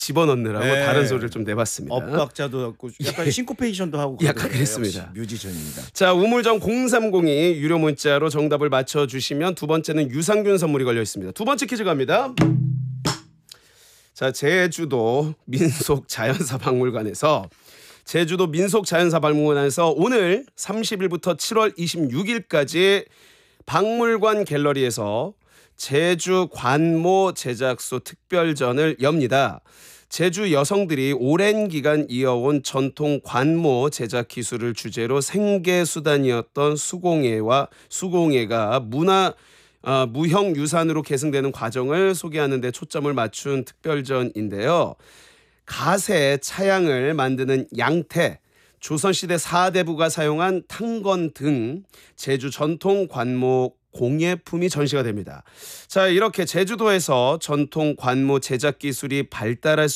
집어넣느라고 네. 다른 소리를 좀 내봤습니다. 엇박자도 없고 약간 싱코페이션도 하고 약간 그러거든요. 그랬습니다. 역시 뮤지션입니다. 자, 우물정 0302 유료 문자로 정답을 맞춰주시면 두 번째는 유산균 선물이 걸려 있습니다. 두 번째 퀴즈 갑니다. 자, 제주도 민속자연사박물관에서 오늘 30일부터 7월 26일까지 박물관 갤러리에서 제주 관모 제작소 특별전을 엽니다. 제주 여성들이 오랜 기간 이어온 전통 관모 제작 기술을 주제로 생계 수단이었던 수공예가 무형 유산으로 계승되는 과정을 소개하는 데 초점을 맞춘 특별전인데요. 가세 차양을 만드는 양태, 조선시대 사대부가 사용한 탕건 등 제주 전통 관모 공예품이 전시가 됩니다. 자, 이렇게 제주도에서 전통 관모 제작 기술이 발달할